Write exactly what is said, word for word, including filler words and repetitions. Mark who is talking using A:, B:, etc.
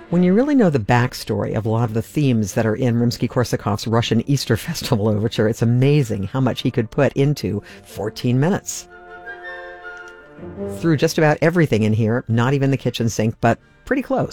A: When you really know the backstory of a lot of the themes that are in Rimsky-Korsakov's Russian Easter Festival Overture, it's amazing how much he could put into fourteen minutes. Through just about everything in here, not even the kitchen sink, but pretty close.